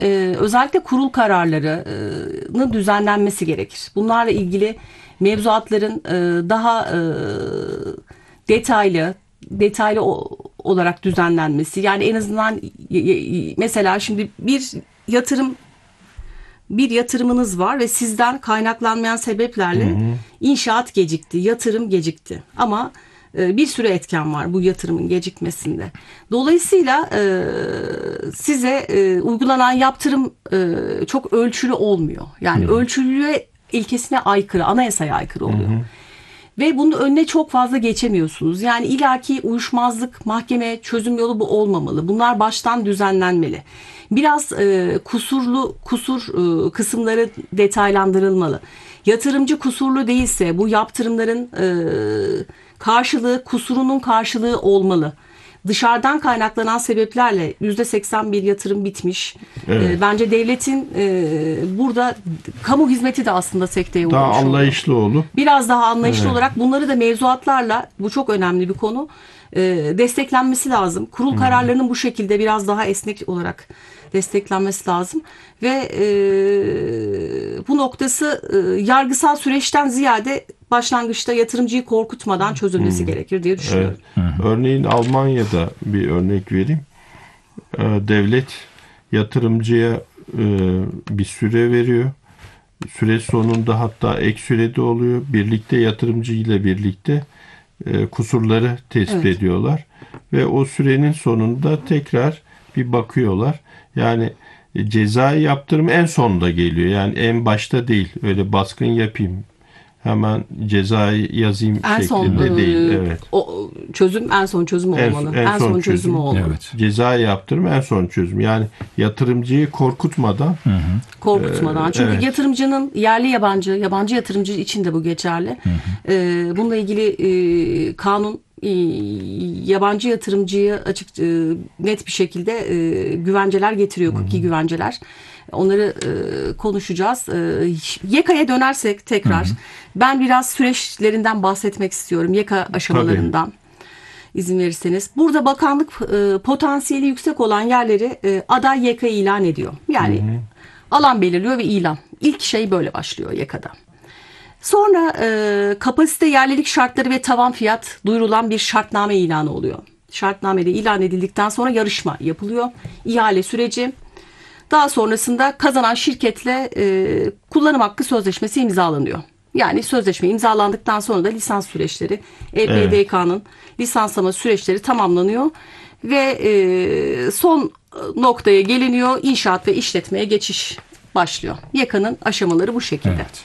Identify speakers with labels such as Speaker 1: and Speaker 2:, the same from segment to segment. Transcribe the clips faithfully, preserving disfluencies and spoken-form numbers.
Speaker 1: e, özellikle kurul kararlarının düzenlenmesi gerekir. Bunlarla ilgili mevzuatların e, daha e, detaylı detaylı o, olarak düzenlenmesi. Yani en azından mesela şimdi bir yatırım bir yatırımınız var ve sizden kaynaklanmayan sebeplerle hı hı. inşaat gecikti, yatırım gecikti. Ama e, bir sürü etken var bu yatırımın gecikmesinde. Dolayısıyla e, size e, uygulanan yaptırım e, çok ölçülü olmuyor. Yani hı hı. ölçülülüğe ilkesine aykırı, anayasaya aykırı oluyor. Hı hı. Ve bunun önüne çok fazla geçemiyorsunuz. Yani ilaki uyuşmazlık, mahkeme çözüm yolu bu olmamalı. Bunlar baştan düzenlenmeli. Biraz e, kusurlu kusur e, kısımları detaylandırılmalı. Yatırımcı kusurlu değilse bu yaptırımların e, karşılığı kusurunun karşılığı olmalı. Dışarıdan kaynaklanan sebeplerle yüzde seksen bir yatırım bitmiş. Evet. E, bence devletin e, burada kamu hizmeti de aslında sekteye uğramış
Speaker 2: daha anlayışlı
Speaker 1: oluyor.
Speaker 2: olup.
Speaker 1: Biraz daha anlayışlı evet. olarak bunları da mevzuatlarla, bu çok önemli bir konu, e, desteklenmesi lazım. Kurul hmm. kararlarının bu şekilde biraz daha esnek olarak desteklenmesi lazım. Ve e, bu noktası e, yargısal süreçten ziyade başlangıçta yatırımcıyı korkutmadan çözülmesi hmm. gerekir diye düşünüyorum.
Speaker 2: Evet. Örneğin Almanya'da bir örnek vereyim. Devlet yatırımcıya bir süre veriyor. Süre sonunda hatta ek sürede oluyor. Birlikte yatırımcı ile birlikte kusurları tespit evet. ediyorlar. Ve o sürenin sonunda tekrar bir bakıyorlar. Yani cezai yaptırım en sonunda geliyor. Yani en başta değil. Öyle baskın yapayım, hemen cezayı yazayım en şeklinde son, değil. Evet.
Speaker 1: O çözüm en son çözüm olmalı. En, en, en son, son çözüm, çözüm olmalı.
Speaker 2: Evet. Cezayı yaptırım en son çözüm. Yani yatırımcıyı korkutmadan.
Speaker 1: Hı hı. Korkutmadan. E, Çünkü evet. yatırımcının yerli yabancı, yabancı yatırımcı için de bu geçerli. Hı hı. E, bununla ilgili e, kanun e, yabancı yatırımcıya açık e, net bir şekilde e, güvenceler getiriyor. Hukuki güvenceler. Onları e, konuşacağız. E, Y K A'ya dönersek tekrar, hı hı. ben biraz süreçlerinden bahsetmek istiyorum. Y K A aşamalarından. Tabii. İzin verirseniz. Burada bakanlık e, potansiyeli yüksek olan yerleri e, aday Y K A ilan ediyor. Yani hı hı. alan belirliyor ve ilan. İlk şey böyle başlıyor Y K A'da. Sonra e, kapasite, yerlilik şartları ve tavan fiyat duyurulan bir şartname ilanı oluyor. Şartnamede ilan edildikten sonra yarışma yapılıyor. İhale süreci. Daha sonrasında kazanan şirketle e, kullanım hakkı sözleşmesi imzalanıyor. Yani sözleşme imzalandıktan sonra da lisans süreçleri, E P D K'nın evet. lisanslama süreçleri tamamlanıyor ve e, son noktaya geliniyor. İnşaat ve işletmeye geçiş başlıyor. Y K A'nın aşamaları bu şekilde. Evet.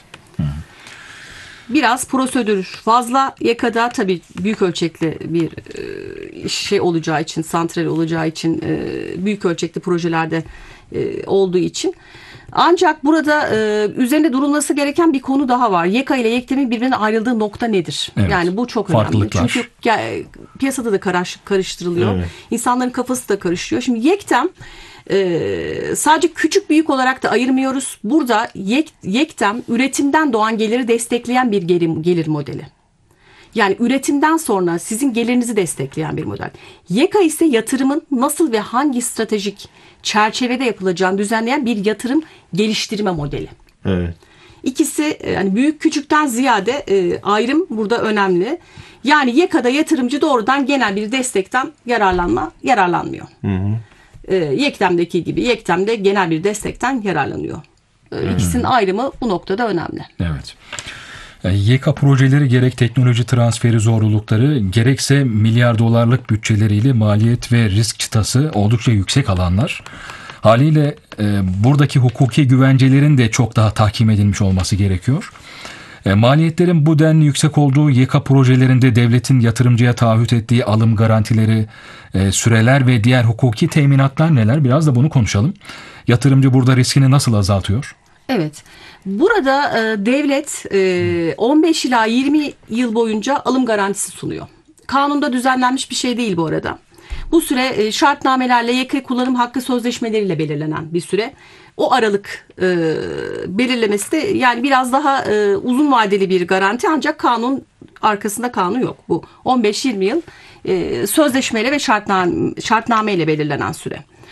Speaker 1: Biraz prosedür fazla. Y K A'da tabii büyük ölçekli bir şey olacağı için, santral olacağı için, büyük ölçekli projelerde olduğu için. Ancak burada üzerinde durulması gereken bir konu daha var. Y K A ile YEKTEM'in birbirinden ayrıldığı nokta nedir? Evet. Yani bu çok önemli. Çünkü piyasada da karıştırılıyor. Evet. İnsanların kafası da karışıyor. Şimdi YEKTEM Ee, sadece küçük büyük olarak da ayırmıyoruz. Burada Yek, YEKTEM üretimden doğan geliri destekleyen bir gelir, gelir modeli. Yani üretimden sonra sizin gelirinizi destekleyen bir model. Y K A ise yatırımın nasıl ve hangi stratejik çerçevede yapılacağını düzenleyen bir yatırım geliştirme modeli.
Speaker 2: Evet.
Speaker 1: İkisi yani büyük küçükten ziyade e, ayrım burada önemli. Yani Y K A'da yatırımcı doğrudan genel bir destekten yararlanma yararlanmıyor. Hı hı. YEKTEM'deki gibi YEKTEM'de genel bir destekten yararlanıyor. İkisinin hmm. ayrımı bu noktada önemli.
Speaker 3: Evet. Y K A projeleri gerek teknoloji transferi zorlukları gerekse milyar dolarlık bütçeleriyle maliyet ve risk çıtası oldukça yüksek alanlar. Haliyle e, buradaki hukuki güvencelerin de çok daha tahkim edilmiş olması gerekiyor. E, maliyetlerin bu denli yüksek olduğu Y K A projelerinde devletin yatırımcıya taahhüt ettiği alım garantileri, e, süreler ve diğer hukuki teminatlar neler? Biraz da bunu konuşalım. Yatırımcı burada riskini nasıl azaltıyor?
Speaker 1: Evet. Burada e, devlet e, on beş ila yirmi yıl boyunca alım garantisi sunuyor. Kanunda düzenlenmiş bir şey değil bu arada. Bu süre e, şartnamelerle Y K A kullanım hakkı sözleşmeleriyle belirlenen bir süre. O aralık e, belirlemesi de yani biraz daha e, uzun vadeli bir garanti, ancak kanun arkasında kanun yok. Bu on beş yirmi yıl e, sözleşmeyle ve şartname, şartnameyle belirlenen süre.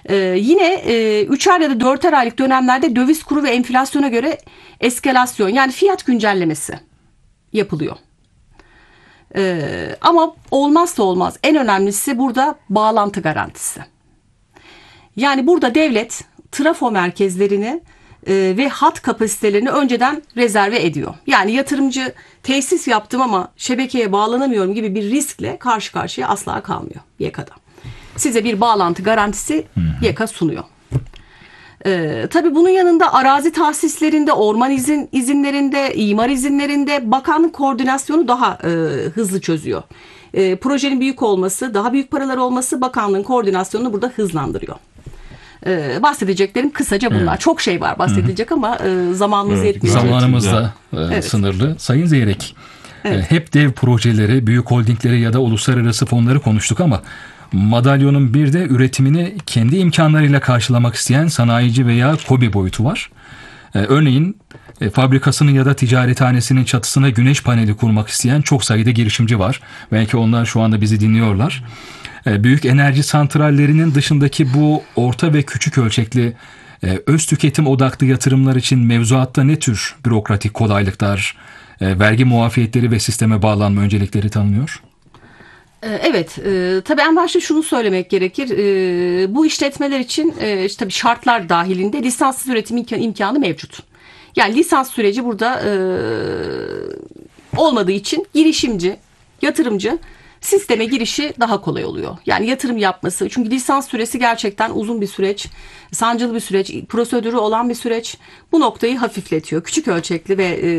Speaker 1: Ee, yine e, üçer ya da dörter aylık dönemlerde döviz kuru ve enflasyona göre eskalasyon, yani fiyat güncellemesi yapılıyor. Ee, ama olmazsa olmaz, en önemlisi burada bağlantı garantisi. Yani burada devlet trafo merkezlerini e, ve hat kapasitelerini önceden rezerve ediyor. Yani yatırımcı tesis yaptım ama şebekeye bağlanamıyorum gibi bir riskle karşı karşıya asla kalmıyor Y E K'da. Size bir bağlantı garantisi Y E K sunuyor. Ee, tabii bunun yanında arazi tahsislerinde, orman izin izinlerinde, imar izinlerinde bakanlık koordinasyonu daha e, hızlı çözüyor. E, projenin büyük olması, daha büyük paralar olması bakanlığın koordinasyonunu burada hızlandırıyor. Ee, bahsedeceklerim kısaca bunlar. Evet. Çok şey var bahsedilecek ama e, zamanımız evet, yetmiyor.
Speaker 3: Zamanımız da e, evet. sınırlı. Sayın Zeyrek, evet. e, hep dev projeleri, büyük holdingleri ya da uluslararası fonları konuştuk ama madalyonun bir de üretimini kendi imkanlarıyla karşılamak isteyen sanayici veya KOBİ boyutu var. Ee, örneğin e, fabrikasının ya da ticarethanesinin çatısına güneş paneli kurmak isteyen çok sayıda girişimci var. Belki onlar şu anda bizi dinliyorlar. Ee, büyük enerji santrallerinin dışındaki bu orta ve küçük ölçekli e, öz tüketim odaklı yatırımlar için mevzuatta ne tür bürokratik kolaylıklar, e, vergi muafiyetleri ve sisteme bağlanma öncelikleri tanınıyor?
Speaker 1: Evet, e, tabii en başta şunu söylemek gerekir. E, bu işletmeler için e, işte tabii şartlar dahilinde lisanssız üretim imkan, imkanı mevcut. Yani lisans süreci burada e, olmadığı için girişimci, yatırımcı sisteme girişi daha kolay oluyor. Yani yatırım yapması. Çünkü lisans süresi gerçekten uzun bir süreç, sancılı bir süreç, prosedürü olan bir süreç. Bu noktayı hafifletiyor. Küçük ölçekli ve e,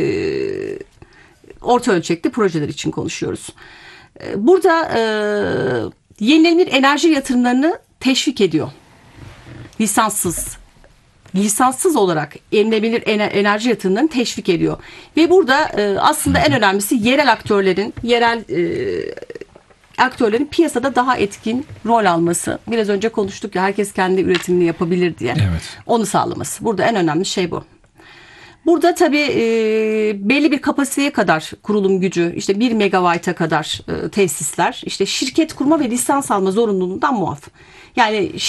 Speaker 1: orta ölçekli projeler için konuşuyoruz. Burada e, yenilenebilir enerji yatırımlarını teşvik ediyor. Lisanssız, lisanssız olarak yenilenebilir enerji yatırımlarını teşvik ediyor. Ve burada e, aslında en önemlisi yerel aktörlerin, yerel e, aktörlerin piyasada daha etkin rol alması. Biraz önce konuştuk ya, herkes kendi üretimini yapabilir diye.
Speaker 3: Evet.
Speaker 1: Onu sağlaması. Burada en önemli şey bu. Burada tabii e, belli bir kapasiteye kadar kurulum gücü, işte bir megabayta kadar e, tesisler, işte şirket kurma ve lisans alma zorunluluğundan muaf. Yani